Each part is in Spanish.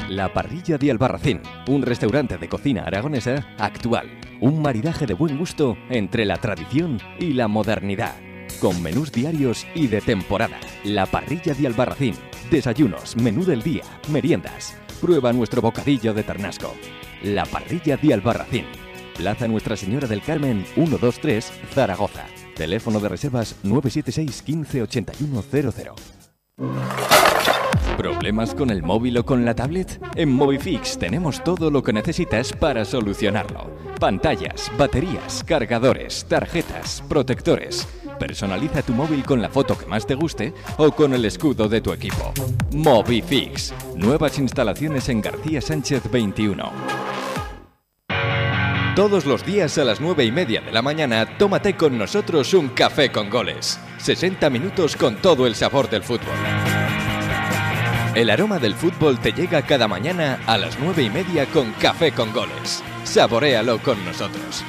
La Parrilla de Albarracín, un restaurante de cocina aragonesa actual. Un maridaje de buen gusto entre la tradición y la modernidad. Con menús diarios y de temporada. La Parrilla de Albarracín. Desayunos, menú del día, meriendas. Prueba nuestro bocadillo de ternasco. La Parrilla de Albarracín. Plaza Nuestra Señora del Carmen 123, Zaragoza. Teléfono de reservas 976 15 81 00. ¿Problemas con el móvil o con la tablet? En Movifix tenemos todo lo que necesitas para solucionarlo. Pantallas, baterías, cargadores, tarjetas, protectores. Personaliza tu móvil con la foto que más te guste o con el escudo de tu equipo. Movifix. Nuevas instalaciones en García Sánchez 21. Todos los días a las 9:30 de la mañana, tómate con nosotros un café con goles. 60 minutos con todo el sabor del fútbol. El aroma del fútbol te llega cada mañana a las 9:30 con Café con Goles. Saboréalo con nosotros.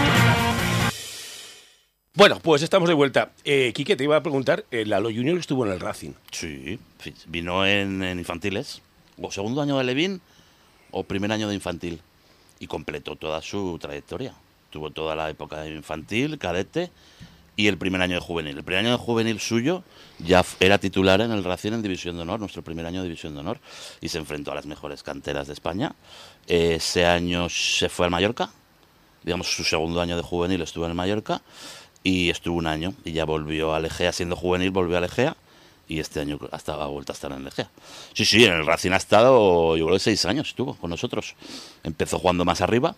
Bueno, pues estamos de vuelta. Quique, te iba a preguntar, Lalo Junior estuvo en el Racing. Sí, vino en infantiles. O segundo año de Levín o primer año de infantil. Y completó toda su trayectoria. Tuvo toda la época de infantil, cadete y el primer año de juvenil. El primer año de juvenil suyo ya era titular en el Racing en División de Honor, nuestro primer año de División de Honor, y se enfrentó a las mejores canteras de España. Ese año se fue al Mallorca, digamos su segundo año de juvenil estuvo en el Mallorca, y estuvo un año, y ya volvió a Egea, siendo juvenil volvió a Egea, y este año ha vuelto a estar en Egea. Sí, en el Racing ha estado, yo creo que 6 años estuvo con nosotros. Empezó jugando más arriba,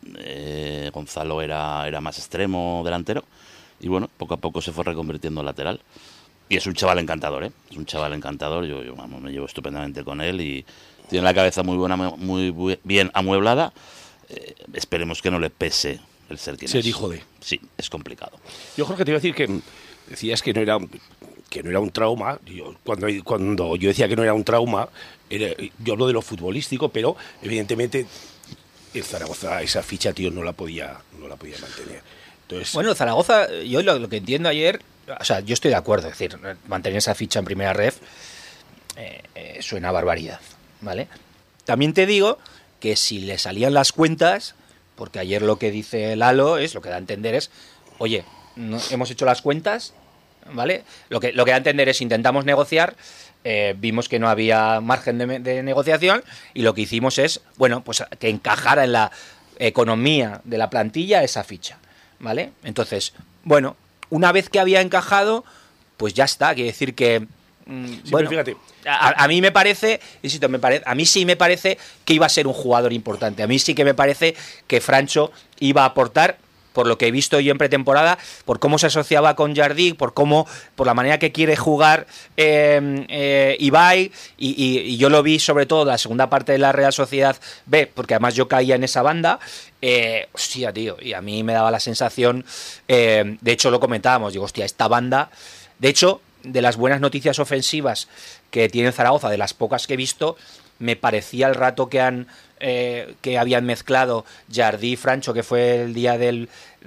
Gonzalo era más extremo delantero, y bueno, poco a poco se fue reconvirtiendo en lateral. Y es un chaval encantador, Es un chaval encantador, yo vamos, me llevo estupendamente con él y tiene la cabeza muy bien amueblada. Esperemos que no le pese el ser quien es. Ser hijo de. Sí, es complicado. Yo, Jorge, te iba a decir que decías que no era un trauma. Cuando yo decía que no era un trauma, yo hablo de lo futbolístico, pero evidentemente el Zaragoza esa ficha, tío, no la podía mantener. Entonces, bueno, Zaragoza, yo lo que entiendo ayer, o sea, yo estoy de acuerdo, es decir, mantener esa ficha en primera ref suena a barbaridad, ¿vale? También te digo que si le salían las cuentas, porque ayer lo que dice Lalo lo que da a entender es, oye, no, hemos hecho las cuentas, ¿vale? Lo que da a entender es intentamos negociar, vimos que no había margen de negociación y lo que hicimos es, bueno, pues que encajara en la economía de la plantilla esa ficha, ¿vale? Entonces, bueno, una vez que había encajado, pues ya está, quiere decir que sí, bueno, pero fíjate. A mí me parece, insisto, a mí sí me parece que iba a ser un jugador importante. A mí sí que me parece que Francho iba a aportar, por lo que he visto yo en pretemporada, por cómo se asociaba con Jardí, por la manera que quiere jugar Ibai, y yo lo vi sobre todo en la segunda parte de la Real Sociedad B, porque además yo caía en esa banda. Hostia, tío, y a mí me daba la sensación, de hecho lo comentábamos, digo, hostia, esta banda, de hecho, de las buenas noticias ofensivas que tiene Zaragoza, de las pocas que he visto, me parecía el rato que habían mezclado Jardí y Francho, que fue el día del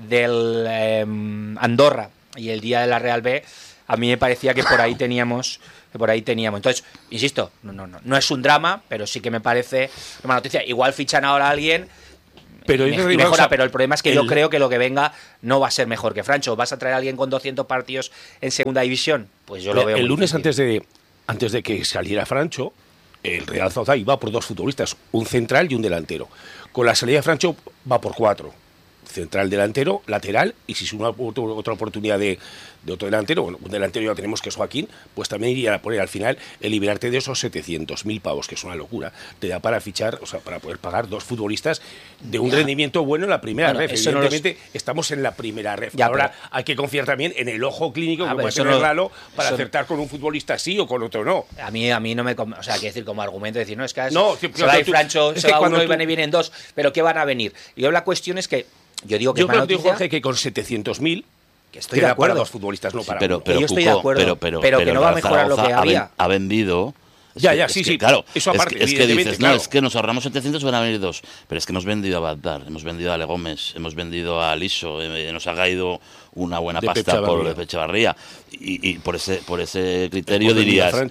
Andorra y el día de la Real B, a mí me parecía que por ahí teníamos. Entonces, insisto, no es un drama, pero sí que me parece una noticia. Igual fichan ahora a alguien pero y mejora, pero el problema es que yo creo que lo que venga no va a ser mejor que Francho. ¿Vas a traer a alguien con 200 partidos en segunda división? Pues yo lo veo. El lunes antes de que saliera Francho, el Real Zaragoza iba por 2 futbolistas, un central y un delantero. Con la salida de Francho va por 4. Central, delantero, lateral, y si es otra oportunidad de otro delantero, bueno, un delantero ya tenemos que es Joaquín, pues también iría a poner al final el liberarte de esos 700.000 pavos, que es una locura, te da para fichar, o sea, para poder pagar 2 futbolistas de un rendimiento bueno en la primera ref. Evidentemente, estamos en la primera ref. Ahora hay que confiar también en el ojo clínico que puede tener Lalo para acertar con un futbolista sí o con otro no. A mí no me... O sea, quiero decir, como argumento, decir, no, es que se va a ir Francho, se va uno y vienen 2, pero ¿qué van a venir? Y la cuestión es que yo creo, Jorge, que con 700.000 que estoy de acuerdo. Para 2 futbolistas, no para pero, uno. pero yo estoy de acuerdo, pero que no va a mejorar lo que había. Ha vendido. Sí, claro. Eso aparte, es que dices, claro. No, es que nos ahorramos 700 y van a venir 2. Pero es que hemos vendido a Bagdad, hemos vendido a Ale Gómez, hemos vendido a Liso, nos ha caído una buena pasta por Echevarría. Y por ese criterio dirías...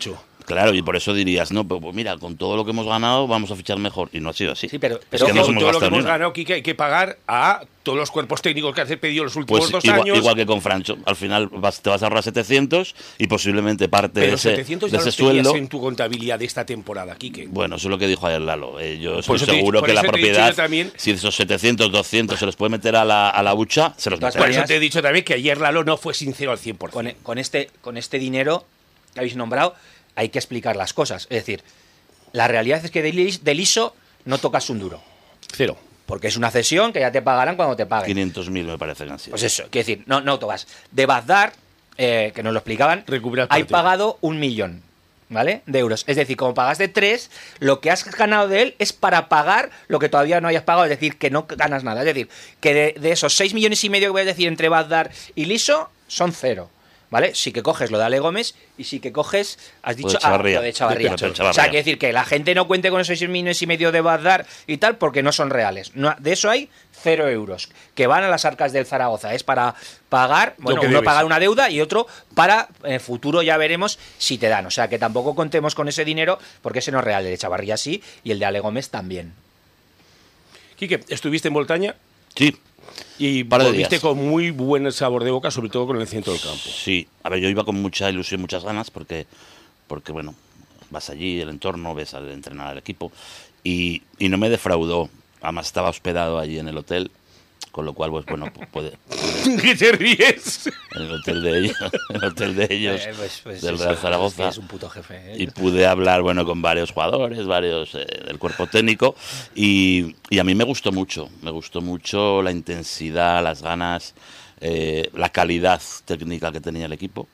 Claro, y por eso dirías, no, pues mira, con todo lo que hemos ganado vamos a fichar mejor. Y no ha sido así. Sí, pero es que no con hemos todo lo que gastado hemos ni una. ganado, Quique, hay que pagar a todos los cuerpos técnicos que han pedido los últimos Pues 2 años. igual que con Francho. Al final te vas a ahorrar 700 y posiblemente parte Pero de ese, 700 de ya ese los tenías sueldo. en tu contabilidad de esta temporada, Quique. Bueno, eso es lo que dijo ayer Lalo. Yo Por estoy eso te he seguro dicho- que la por eso te he dicho propiedad, yo también- si esos 700, 200 se los puede meter a la hucha, se los De todas meterá. Por eso maneras- te he dicho también que ayer Lalo no fue sincero al 100%. con este dinero que habéis nombrado, hay que explicar las cosas. Es decir, la realidad es que del ISO no tocas un duro. Cero. Porque es una cesión que ya te pagarán cuando te paguen. 500.000 me parece que han sido. Pues eso, quiero decir, no tocas. De Bagdad, que nos lo explicaban, Recupera el hay partido. pagado 1 millón, ¿vale? De euros. Es decir, como pagaste 3, lo que has ganado de él es para pagar lo que todavía no hayas pagado. Es decir, que no ganas nada. Es decir, que de esos 6,5 millones que voy a decir entre Bagdad y Liso, son 0. ¿Vale? Sí que coges lo de Ale Gómez y sí que coges, has dicho, Chavarría. lo de Chavarría. De O Chavarría. sea, quiere decir que la gente no cuente con esos 6,5 millones de Bagdad y tal porque no son reales. De eso hay 0 euros que van a las arcas del Zaragoza. Es para pagar, bueno, que uno debes. pagar una deuda y otro para en el futuro ya veremos si te dan. O sea, que tampoco contemos con ese dinero porque ese no es real. El de Chavarría sí y el de Ale Gómez también. Quique, estuviste en Montaña Sí, y Par de volviste días. con muy buen sabor de boca, sobre todo con el centro del campo. sí. A ver, yo iba con mucha ilusión, muchas ganas, porque bueno, vas allí, el entorno, ves al entrenar al equipo, y no me defraudó. Además estaba hospedado allí en el hotel, con lo cual, pues bueno, puede ¿Qué te ríes? en el hotel de ellos, en el hotel de ellos, del Real Zaragoza. Es un puto jefe. Y pude hablar, bueno, con varios jugadores, varios del cuerpo técnico, y a mí me gustó mucho la intensidad, las ganas, la calidad técnica que tenía el equipo,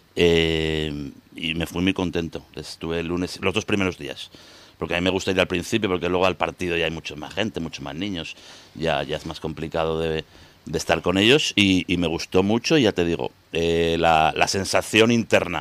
y me fui muy contento. Estuve el lunes, los 2 primeros días, porque a mí me gusta ir al principio, porque luego al partido ya hay mucha más gente, muchos más niños, ya es más complicado de estar con ellos, y me gustó mucho, y ya te digo, la sensación interna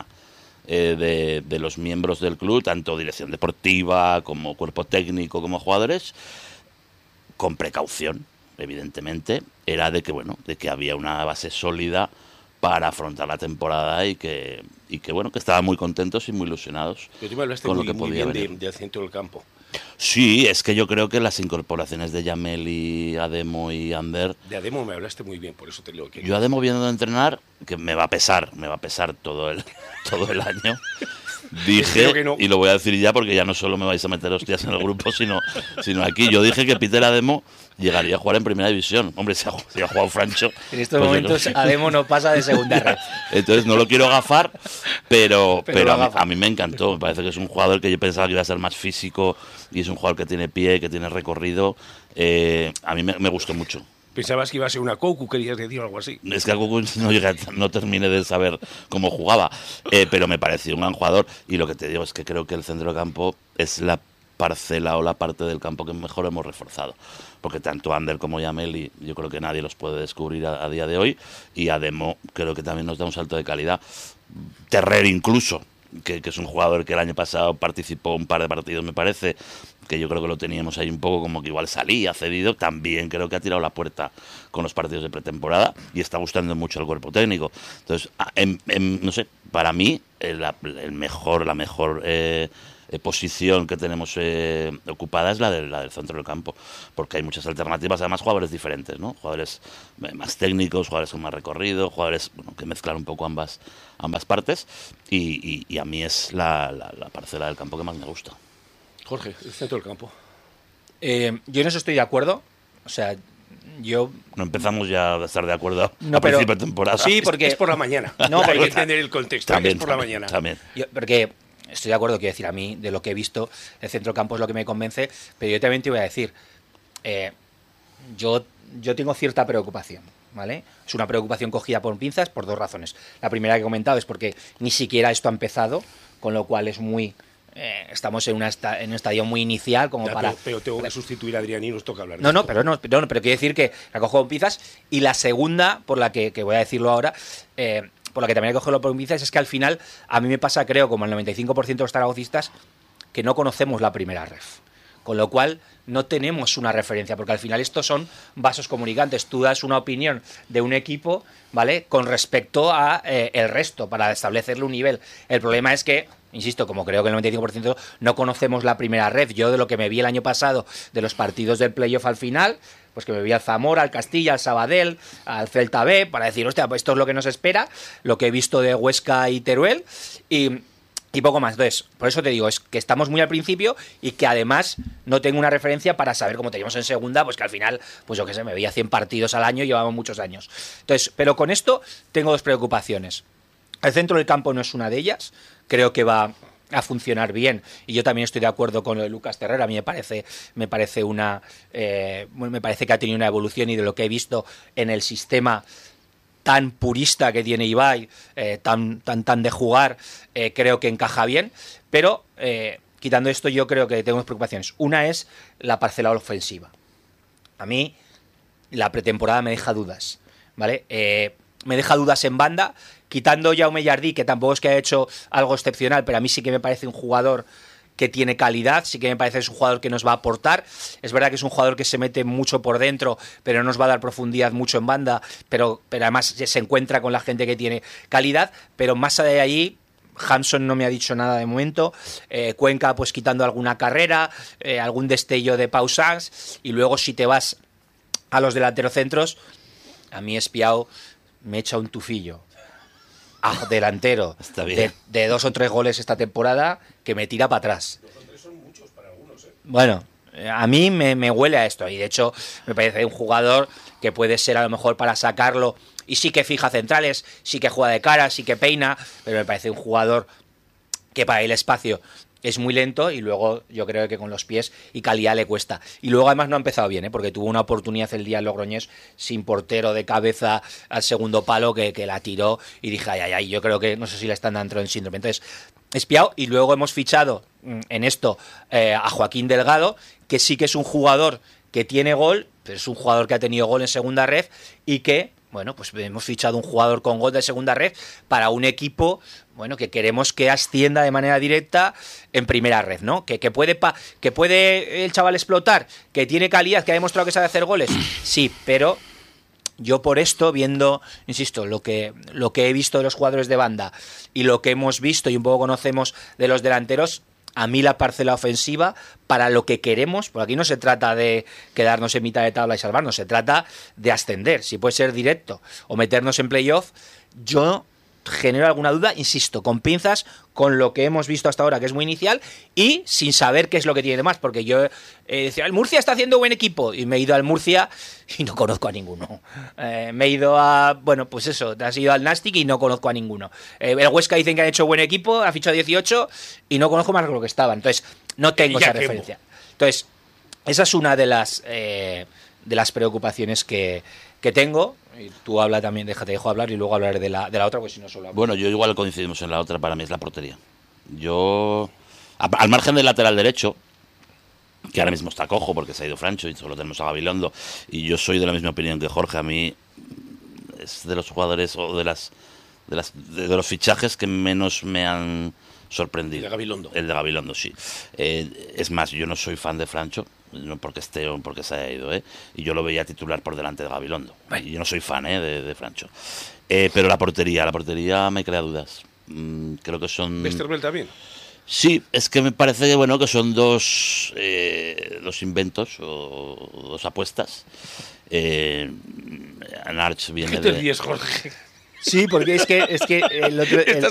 de los miembros del club, tanto dirección deportiva como cuerpo técnico como jugadores, con precaución, evidentemente, era de que había una base sólida para afrontar la temporada y que bueno, que estaban muy contentos y muy ilusionados Pero tú me hablaste con lo muy, que muy podía bien venir. del centro del campo. Sí, es que yo creo que las incorporaciones de Yamel y Ademo y Ander, De Ademo me hablaste muy bien, por eso te lo quiero. yo Ademo viendo entrenar, que me va a pesar todo el año. Dije, Espero que no. y lo voy a decir ya porque ya no solo me vais a meter hostias en el grupo, sino aquí. Yo dije que Peter Ademo llegaría a jugar en primera división. Hombre, si ha jugado Francho. En estos pues yo momentos creo que- Ademo no pasa de segunda red. Entonces no lo quiero agafar, pero lo agafa. a mí me encantó. Me parece que es un jugador que yo pensaba que iba a ser más físico, y es un jugador que tiene pie, que tiene recorrido. A mí me gustó mucho. Pensabas que iba a ser una Cocu, querías decir algo así. Es que a Goku no terminé de saber cómo jugaba, pero me pareció un gran jugador. Y lo que te digo es que creo que el centro de campo es la parcela o la parte del campo que mejor hemos reforzado. Porque tanto Ander como Yamel, yo creo que nadie los puede descubrir a día de hoy. Y Ademo creo que también nos da un salto de calidad. Terrer incluso, que es un jugador que el año pasado participó un par de partidos, me parece, que yo creo que lo teníamos ahí un poco como que igual salía cedido, también creo que ha tirado la puerta con los partidos de pretemporada y está gustando mucho el cuerpo técnico. Entonces, no sé, para mí la mejor posición que tenemos ocupada es la del centro del campo, porque hay muchas alternativas, además jugadores diferentes, ¿no? Jugadores más técnicos, jugadores con más recorrido, jugadores que mezclan un poco ambas partes, y a mí es la parcela del campo que más me gusta. Jorge, el centro del campo. Yo en eso estoy de acuerdo. O sea, yo No empezamos ya a estar de acuerdo No, a pero- principio de temporada. Sí, porque- Es por la mañana. No, hay que porque- entender el contexto. También, es por la también, mañana. también. porque estoy de acuerdo, quiero decir, a mí, de lo que he visto, el centro campo es lo que me convence, pero yo también te voy a decir, yo tengo cierta preocupación, ¿vale? Es una preocupación cogida por pinzas por 2 razones. La primera que he comentado es porque ni siquiera esto ha empezado, con lo cual es muy... estamos en un estadio muy inicial como Ya, para... pero tengo que sustituir a Adrián y nos toca hablar. de No, esto. pero quiero decir que la cojo con pinzas. Y la segunda, por la que voy a decirlo ahora, por la que también he cogido con pinzas, es que al final a mí me pasa, creo, como el 95% de los zaragocistas, que no conocemos la primera ref. Con lo cual no tenemos una referencia, porque al final estos son vasos comunicantes. Tú das una opinión de un equipo, ¿vale?, con respecto a el resto, para establecerle un nivel. El problema es que, insisto, como creo que el 95% no conocemos la primera red. Yo de lo que me vi el año pasado de los partidos del playoff al final, pues que me vi al Zamora, al Castilla, al Sabadell, al Celta B, para decir, hostia, pues esto es lo que nos espera, lo que he visto de Huesca y Teruel, y poco más. Entonces, por eso te digo, es que estamos muy al principio y que además no tengo una referencia para saber cómo teníamos en segunda, pues que al final, pues yo qué sé, me veía 100 partidos al año y llevamos muchos años. Entonces, pero con esto tengo dos preocupaciones. El centro del campo no es una de ellas, creo que va a funcionar bien, y yo también estoy de acuerdo con lo de Lucas Terrero. A mí me parece que ha tenido una evolución, y de lo que he visto en el sistema tan purista que tiene Ibai, tan de jugar, creo que encaja bien, pero quitando esto yo creo que tengo dos preocupaciones. Una es la parcela ofensiva. A mí la pretemporada me deja dudas, ¿vale? Me deja dudas en banda, quitando Jaume Jardí, que tampoco es que haya hecho algo excepcional, pero a mí sí que me parece un jugador que tiene calidad, sí que me parece que es un jugador que nos va a aportar. Es verdad que es un jugador que se mete mucho por dentro, pero no nos va a dar profundidad mucho en banda, pero además se encuentra con la gente que tiene calidad. Pero más allá de ahí, Hampson no me ha dicho nada de momento, Cuenca pues quitando alguna carrera, algún destello de Pau Sanz, y luego si te vas a los delanterocentros, a mí Espiao me echa un tufillo delantero de 2 o 3 goles esta temporada que me tira para atrás. 2 o 3 son muchos para algunos, ¿eh? Bueno, a mí me huele a esto, y de hecho me parece un jugador que puede ser a lo mejor para sacarlo, y sí que fija centrales, sí que juega de cara, sí que peina, pero me parece un jugador que para el espacio es muy lento, y luego yo creo que con los pies y calidad le cuesta. Y luego además no ha empezado bien, porque tuvo una oportunidad el día en Logroñés sin portero de cabeza al segundo palo que la tiró, y dije, ay, yo creo que no sé si le están dando en síndrome. Entonces, espiado. Y luego hemos fichado en esto a Joaquín Delgado, que sí que es un jugador que tiene gol, pero es un jugador que ha tenido gol en segunda red, y que, bueno, pues hemos fichado un jugador con gol de segunda red para un equipo, bueno, que queremos que ascienda de manera directa en primera red, ¿no? Que puede el chaval explotar, que tiene calidad, que ha demostrado que sabe hacer goles, sí, pero yo por esto, viendo, insisto, lo que he visto de los jugadores de banda y lo que hemos visto y un poco conocemos de los delanteros, a mí la parcela ofensiva, para lo que queremos, porque aquí no se trata de quedarnos en mitad de tabla y salvarnos, se trata de ascender, si puede ser directo o meternos en playoff. Yo genero alguna duda, insisto, con pinzas, con lo que hemos visto hasta ahora, que es muy inicial, y sin saber qué es lo que tiene de más, porque yo decía, el Murcia está haciendo buen equipo, y me he ido al Murcia y no conozco a ninguno. Me he ido a, bueno, pues eso, te has ido al Nastic y no conozco a ninguno. El Huesca dicen que han hecho buen equipo, ha fichado 18 y no conozco más de lo que estaban, entonces no tengo esa referencia. Entonces, esa es una de las preocupaciones que tengo. Y tú habla también, te dejo hablar y luego hablaré de la otra, porque si no solo hablo. Bueno, yo igual coincidimos en la otra, para mí es la portería. Yo, al margen del lateral derecho, que ahora mismo está cojo porque se ha ido Francho y solo tenemos a Gabilondo, y yo soy de la misma opinión que Jorge, a mí es de los jugadores o de los fichajes que menos me han sorprendido. El de Gabilondo. El de Gabilondo, sí. Es más, yo no soy fan de Francho, no porque esté o porque se haya ido, y yo lo veía titular por delante de Gabilondo. Y yo no soy fan de Francho. Pero la portería me crea dudas. Creo que son... ¿Westerveld también? Sí, es que me parece bueno, que son dos inventos o dos apuestas. Narch viene ¿Qué te ríes, Jorge? Sí, porque es que el otro...